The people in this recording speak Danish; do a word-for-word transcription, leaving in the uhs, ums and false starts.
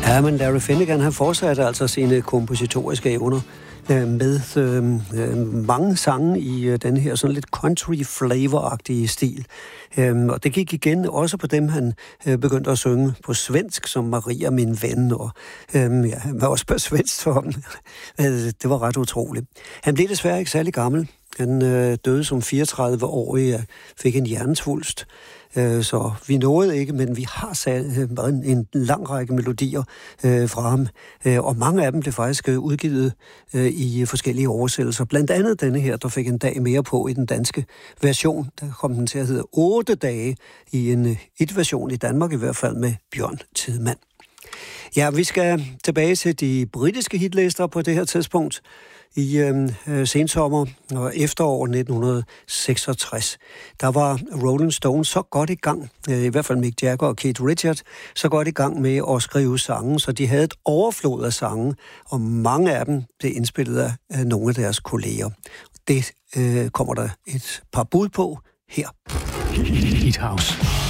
Ja, men Larry Finnegan, han fortsatte altså sine kompositoriske evner øh, med øh, mange sange i øh, den her sådan lidt country flavor-agtige stil. Øh, og det gik igen også på dem, han øh, begyndte at synge på svensk, som Maria, min ven, og øh, ja, han var også på svensk for ham. Det var ret utroligt. Han blev desværre ikke særlig gammel. Han øh, døde som fireogtredive-årig og fik en hjernesvulst. Så vi nåede ikke, men vi har sat en, en lang række melodier øh, fra ham, øh, og mange af dem blev faktisk udgivet øh, i forskellige oversættelser. Blandt andet denne her, der fik en dag mere på i den danske version. Der kom den til at hedde otte dage i en et-version i Danmark, i hvert fald med Bjørn Tidemand. Ja, vi skal tilbage til de britiske hitlister på det her tidspunkt. I øh, sensommer og efterår nitten seksogtres, der var Rolling Stones så godt i gang, øh, i hvert fald Mick Jagger og Keith Richards, så godt i gang med at skrive sange, så de havde et overflod af sange, og mange af dem blev indspillet af, af nogle af deres kolleger. Det øh, kommer der et par bud på her. Hit House.